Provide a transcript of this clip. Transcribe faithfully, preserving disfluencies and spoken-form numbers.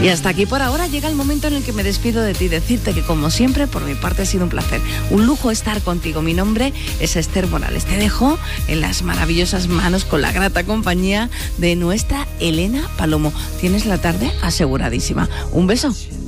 Y hasta aquí por ahora llega el momento en el que me despido de ti, decirte que como siempre por mi parte ha sido un placer, un lujo estar contigo. Mi nombre es Esther Morales, te dejo en las maravillosas manos con la grata compañía de nuestra Elena Palomo. Tienes la tarde aseguradísima. Un beso.